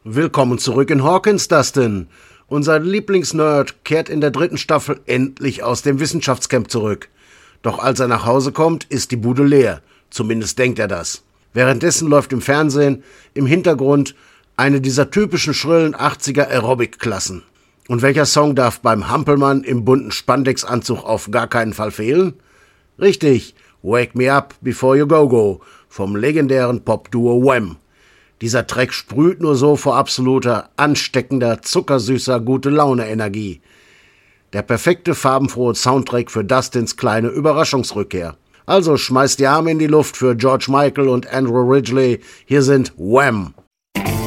Willkommen zurück in Hawkins, Dustin. Unser Lieblingsnerd kehrt in der 3. Staffel endlich aus dem Wissenschaftscamp zurück. Doch als er nach Hause kommt, ist die Bude leer. Zumindest denkt er das. Währenddessen läuft im Fernsehen im Hintergrund eine dieser typischen schrillen 80er Aerobic-Klassen. Und welcher Song darf beim Hampelmann im bunten Spandexanzug auf gar keinen Fall fehlen? Richtig, Wake Me Up Before You Go Go vom legendären Popduo Wham! Dieser Track sprüht nur so vor absoluter, ansteckender, zuckersüßer Gute-Laune-Energie. Der perfekte, farbenfrohe Soundtrack für Dustins kleine Überraschungsrückkehr. Also schmeißt die Arme in die Luft für George Michael und Andrew Ridgeley. Hier sind Wham!